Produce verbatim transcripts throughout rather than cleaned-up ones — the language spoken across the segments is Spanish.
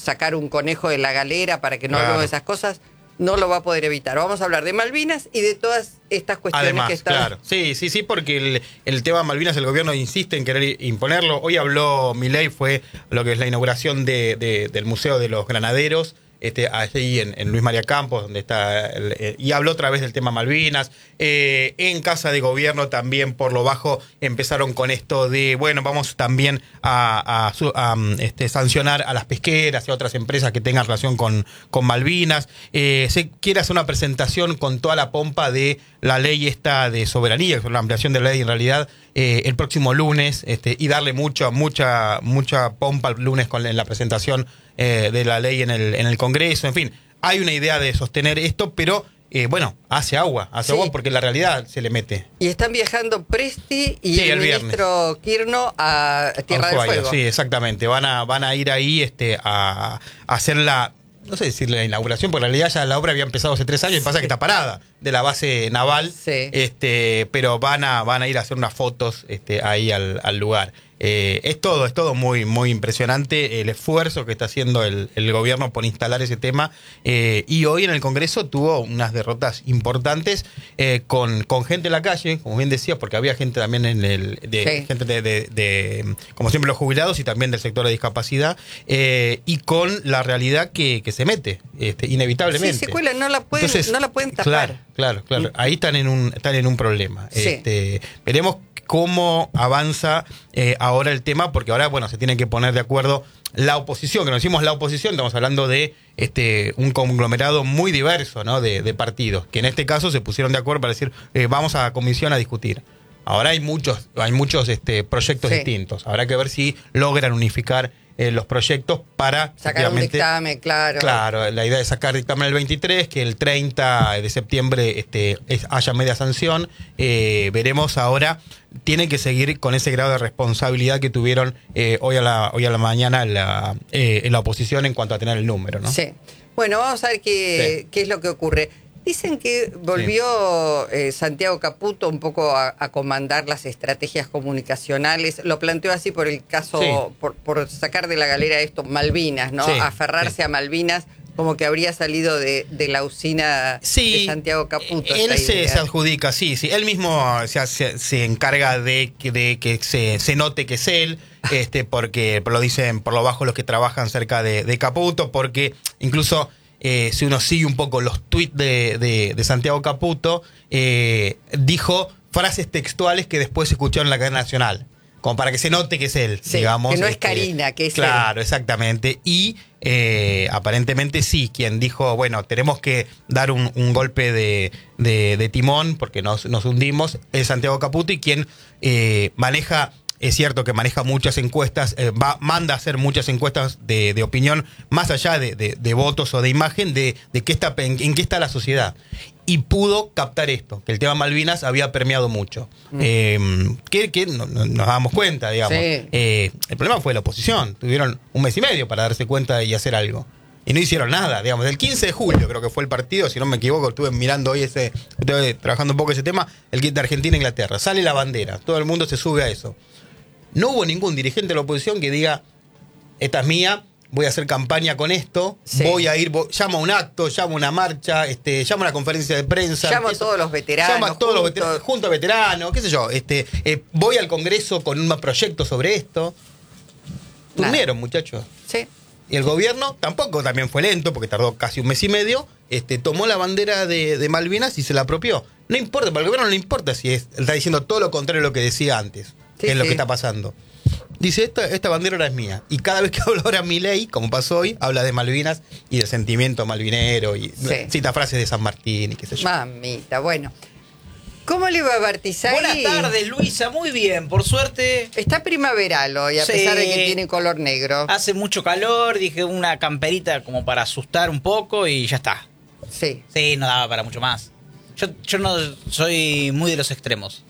sacar un conejo de la galera para que no Claro. hablemos de esas cosas, no lo va a poder evitar. Vamos a hablar de Malvinas y de todas estas cuestiones Además, que están... claro. Sí, sí, sí, porque el, el tema Malvinas, el gobierno insiste en querer imponerlo. Hoy habló Milei, fue lo que es la inauguración de, de, del Museo de los Granaderos, este, allí en, en Luis María Campos, donde está, el, eh, y habló otra vez del tema Malvinas. Eh, en Casa de Gobierno también, por lo bajo, empezaron con esto de, bueno, vamos también a, a, su- a, este, sancionar a las pesqueras y a otras empresas que tengan relación con, con Malvinas. Eh, se quiere hacer una presentación con toda la pompa de la ley esta de soberanía, que es la ampliación de la ley en realidad, eh, el próximo lunes, este, y darle mucha, mucha, mucha pompa el lunes con en la presentación eh, de la ley en el, en el Congreso. En fin, hay una idea de sostener esto, pero eh, bueno, hace agua, hace Sí. agua porque la realidad se le mete. Y están viajando Presti y Sí, el, el ministro Quirno a Tierra del Ushuaia, Fuego. sí, exactamente. Van a, van a ir ahí este, a, a hacer la, no sé decirle la inauguración, porque en realidad ya la obra había empezado hace tres años y pasa que está parada de la base naval. Sí. Este, pero van a, van a ir a hacer unas fotos este, ahí al, al lugar. Eh, es todo, es todo muy, muy impresionante el esfuerzo que está haciendo el, el gobierno por instalar ese tema. Eh, y hoy en el Congreso tuvo unas derrotas importantes eh, con, con gente en la calle, como bien decía, porque había gente también en el, de, Sí. gente de, de, de, como siempre, los jubilados y también del sector de discapacidad, eh, y con la realidad que, que se mete, este, inevitablemente. Sí, se cuela, no la pueden, Entonces, no la pueden tapar. Claro, claro, claro. Ahí están en un, están en un problema. Sí. Este, veremos cómo avanza eh, ahora el tema, porque ahora, bueno, se tiene que poner de acuerdo la oposición, que nos decimos la oposición, estamos hablando de este un conglomerado muy diverso, ¿no? de, de partidos, que en este caso se pusieron de acuerdo para decir, eh, vamos a la comisión a discutir. Ahora hay muchos, hay muchos este, proyectos Sí. distintos. Habrá que ver si logran unificar eh, los proyectos para Sacar un efectivamente, dictamen, claro. Claro, la idea es sacar dictamen el veintitrés, que el treinta de septiembre este, es- haya media sanción. Eh, veremos ahora, tienen que seguir con ese grado de responsabilidad que tuvieron eh, hoy, a la, hoy a la mañana la, eh, en la oposición en cuanto a tener el número, ¿no? Sí. Bueno, vamos a ver qué, Sí. qué es lo que ocurre. Dicen que volvió eh, Santiago Caputo un poco a, a comandar las estrategias comunicacionales. Lo planteó así por el caso, Sí. por, por sacar de la galera esto, Malvinas, ¿no? Sí, Aferrarse sí. a Malvinas, como que habría salido de, de la usina Sí, de Santiago Caputo. él esta se, idea. se adjudica, sí, sí. Él mismo se, se, se encarga de que, de que se, se note que es él, este, porque lo dicen por lo bajo los que trabajan cerca de, de Caputo, porque incluso eh, si uno sigue un poco los tweets de, de, de Santiago Caputo, eh, dijo frases textuales que después se escucharon en la cadena nacional, como para que se note que es él, Sí, digamos. que no es este, Karina, que es Claro, exactamente. Y eh, aparentemente sí, quien dijo, bueno, tenemos que dar un, un golpe de, de, de timón porque nos, nos hundimos, es Santiago Caputo, y quien eh, maneja, es cierto que maneja muchas encuestas, eh, va, manda a hacer muchas encuestas de, de opinión, más allá de, de, de votos o de imagen, de, de qué está, en, en qué está la sociedad. Y pudo captar esto, que el tema Malvinas había permeado mucho. Mm. Eh, que, que no, no, nos damos cuenta, digamos. Sí. Eh, el problema fue la oposición. Tuvieron un mes y medio para darse cuenta y hacer algo. Y no hicieron nada, digamos. El quince de julio creo que fue el partido, si no me equivoco, estuve mirando hoy ese, estuve trabajando un poco ese tema, el kit de Argentina e Inglaterra. Sale la bandera, todo el mundo se sube a eso. No hubo ningún dirigente de la oposición que diga, esta es mía, voy a hacer campaña con esto, sí. voy a ir, voy, llamo a un acto, llamo a una marcha, este, llamo a una conferencia de prensa. Llamo a eso, todos los veteranos. Llamo a todos los veteranos, junto a veteranos, qué sé yo. Este, eh, voy al Congreso con un proyecto sobre esto. Durmieron, muchachos. Sí. Y el gobierno tampoco también fue lento, porque tardó casi un mes y medio, este, tomó la bandera de, de Malvinas y se la apropió. No importa, para el gobierno no le importa si es, está diciendo todo lo contrario de lo que decía antes, sí, que es sí. lo que está pasando. Dice, esta, esta bandera ahora es mía. Y cada vez que habla ahora Milei, como pasó hoy, habla de Malvinas y del sentimiento malvinero y sí. cita frases de San Martín y qué sé yo. Mamita, bueno. ¿Cómo le va a Bartizay? Buenas tardes, Luisa. Muy bien, por suerte. Está primaveral hoy, a sí. pesar de que tiene color negro. Hace mucho calor, dije una camperita como para asustar un poco y ya está. Sí. Sí, no daba para mucho más. Yo, yo no soy muy de los extremos.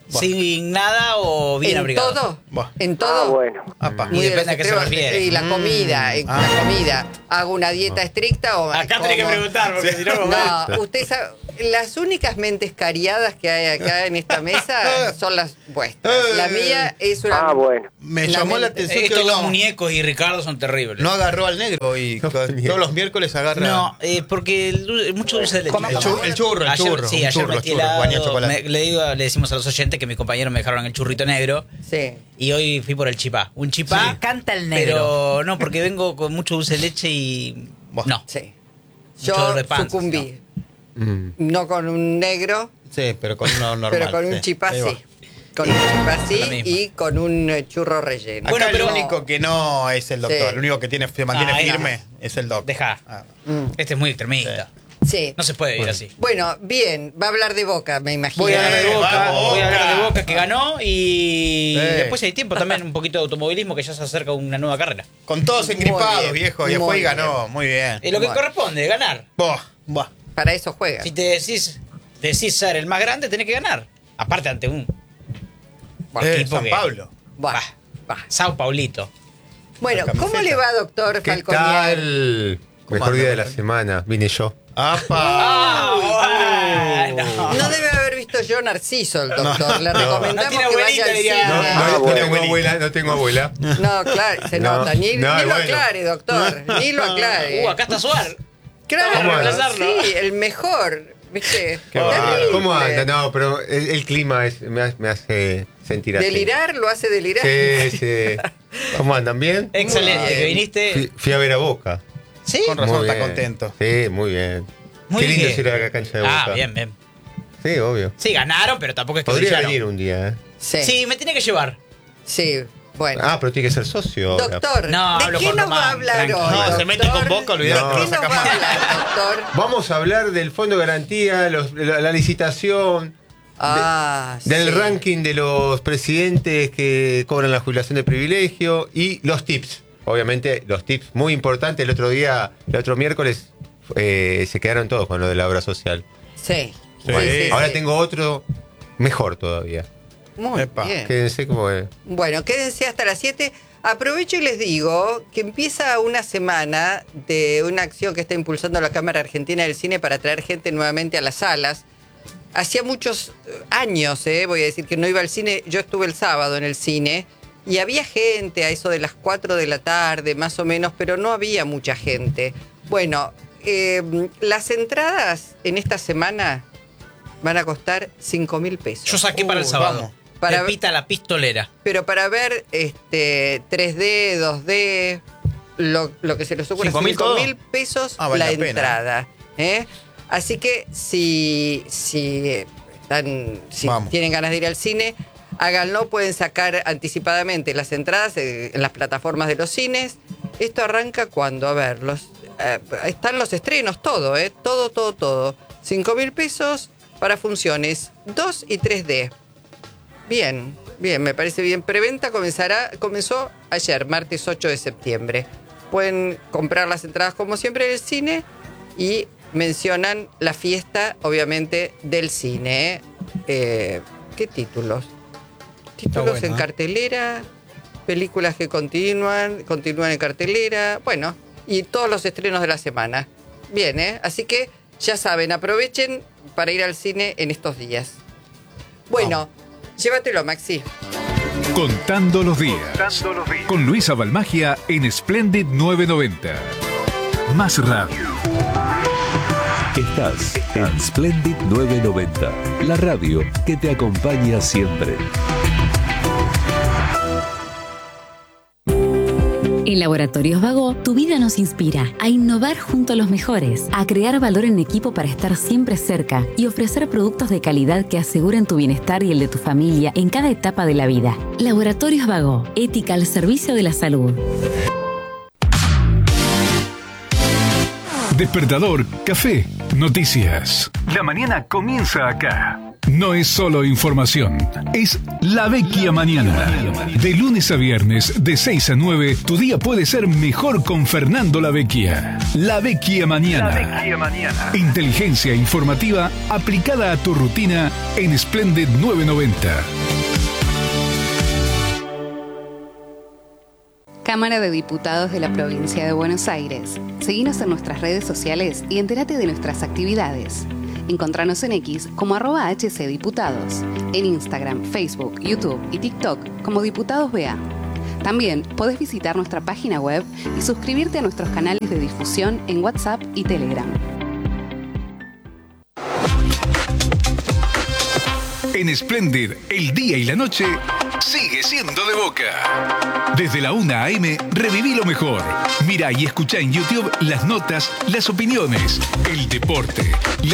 sin nada o bien ¿En abrigado. todo? Buah. ¿En todo? Ah, bueno. Apa. Y Muy de depende los a qué se extremos. refiere. Y la comida, eh, Ah. la comida. ¿Hago una dieta estricta o Acá tenés que como? preguntar, porque si no, No, usted sabe, las únicas mentes cariadas que hay acá en esta mesa son las vuestras. La mía es una... Ah, bueno. Me La llamó la mente. atención que Estos hoy dos no, muñecos y Ricardo son terribles. no agarró al negro y No, co- ni- todos los miércoles agarra No, eh, porque el dul- mucho dulce de leche. El chu- el churro, el Ayer- churro, Sí, un ayer churro, metí churro, helado, bañado de chocolate. me- le, digo, le decimos a los oyentes que mis compañeros me dejaron el churrito negro Sí. y hoy fui por el chipá. Un chipá, Sí. Canta el negro. pero no, porque vengo con mucho dulce de leche y... Buah. No. Sí. Mucho Yo dolor de panza, sucumbí. Mm. No con un negro, Sí, pero con uno normal. pero con un sí. chipá Ahí va. sí. Con un chipá Lo sí mismo. y con un eh, churro relleno. Acá Bueno, el pero- único que no es el doctor, Sí. el único que tiene, se mantiene Ah, firme no. es el doctor. Deja. Ah. Mm. Este es muy extremista. Sí. No se puede ir así. Bueno, bien, va a hablar de Boca, me imagino. Voy a hablar de Eh, Boca, vamos, voy a hablar de Boca. Boca que ganó y Eh. después si hay tiempo también un poquito de automovilismo que ya se acerca una nueva carrera. Con todos Muy engripados, bien, viejo, y muy después bien. ganó, muy bien. Es lo que Bueno. corresponde, ganar. Buah, buah. Para eso juega. Si te decís, decís ser el más grande, tenés que ganar. Aparte ante un Eh, equipo San que- Pablo. Bah, bah. Sao Paulito. Bueno, La ¿cómo camiseta. le va, doctor ¿Qué Falconier? tal? ¿Cómo Mejor día anda, de la Falconier? semana. Vine yo. ¡Apa! bueno. No debe haber visto yo Narciso, el doctor. Le recomendamos No tiene que vaya abuelita, al diría. cine. No, Ah, no, no bueno. tengo abuela, no tengo abuela. No, claro, se No, nota. Ni, no, ni lo bueno. aclare, doctor. Ni lo aclare. Uh, acá está Suar. Claro, Vamos a reemplazarlo. sí, el mejor. ¿Viste? Qué Ah, Terrible. ¿Cómo anda? No, pero el, el clima es- me, hace- me hace sentir así. Delirar lo hace delirar. Sí, sí. ¿Cómo andan? ¿Bien? Excelente, Muy que bien. viniste. Fui, fui a ver a Boca. ¿Sí? Con razón Muy está bien. contento. Sí, muy bien. Muy Qué lindo bien. es ir a la cancha de Boca. Ah, bien, bien. Sí, obvio. Sí, ganaron, pero tampoco es que Podría brillaron. venir un día, ¿eh? Sí. Sí, me tiene que llevar. Sí, bueno. Ah, pero tiene que ser socio ahora. Doctor, No, ¿de hablo qué con nos va a Román, hablar tranquilo. hoy? No, se doctor? mete con Boca, olvidate, No. ¿De no qué lo nos sacas va a más. hablar, doctor? Vamos a hablar del Fondo de Garantía, los- la, la licitación, Ah, del sí. ranking de los presidentes que cobran la jubilación de privilegio y los tips. Obviamente, los tips muy importantes. El otro día, el otro miércoles, eh, se quedaron todos con lo de la obra social. Sí. Sí. Bueno, sí, ahora sí. tengo otro mejor todavía. Muy Epa. bien. Quédense como es. Bueno, quédense hasta las siete. Aprovecho y les digo que empieza una semana de una acción que está impulsando la Cámara Argentina del Cine para traer gente nuevamente a las salas. Hacía muchos años, eh, voy a decir, que no iba al cine. Yo estuve el sábado en el cine y había gente a eso de las cuatro de la tarde, más o menos, pero no había mucha gente. Bueno, eh, las entradas en esta semana van a costar cinco mil pesos. Yo saqué para el Uy, sábado. vamos. Para- Pepita la pistolera. Pero para ver este tres D, dos D, lo, lo que se les ocurra, ¿cinco mil cinco todo? mil pesos Ah, vale la la pena. entrada. ¿eh? Así que si, si, están, si Vamos. tienen ganas de ir al cine, háganlo, pueden sacar anticipadamente las entradas eh, en las plataformas de los cines. Esto arranca cuando, a ver, los, eh, están los estrenos, todo, ¿eh? todo, todo, todo. cinco mil pesos para funciones dos y tres D. Bien, bien, me parece bien. Preventa comenzará, comenzó ayer, martes ocho de septiembre. Pueden comprar las entradas como siempre en el cine y mencionan la fiesta, obviamente, del cine. ¿eh? Eh, ¿Qué títulos? Títulos bueno, en ¿eh? cartelera, películas que continúan, continúan en cartelera, bueno, y todos los estrenos de la semana. Bien, ¿eh? Así que ya saben, aprovechen para ir al cine en estos días. Bueno, llévatelo, Maxi. Contando los días. Con Luisa Balmagia en Splendid novecientos noventa. Más radio. Estás en Splendid novecientos noventa, la radio que te acompaña siempre. En Laboratorios Vago, tu vida nos inspira a innovar junto a los mejores, a crear valor en equipo para estar siempre cerca y ofrecer productos de calidad que aseguren tu bienestar y el de tu familia en cada etapa de la vida. Laboratorios Vago, ética al servicio de la salud. Despertador, café, noticias. La mañana comienza acá. No es solo información, es La Vecchia Mañana. De lunes a viernes, de seis a nueve, tu día puede ser mejor con Fernando La Vecchia. La Vecchia Mañana. La Vecchia Mañana. Inteligencia informativa aplicada a tu rutina en Splendid novecientos noventa. Cámara de Diputados de la Provincia de Buenos Aires. Seguinos en nuestras redes sociales y entérate de nuestras actividades. Encontranos en X como arroba hcdiputados, en Instagram, Facebook, YouTube y TikTok como Diputados B A. También podés visitar nuestra página web y suscribirte a nuestros canales de difusión en WhatsApp y Telegram. En Splendid, el día y la noche sigue siendo de Boca. Desde la una a eme, reviví lo mejor. Mira y escucha en YouTube las notas, las opiniones, el deporte,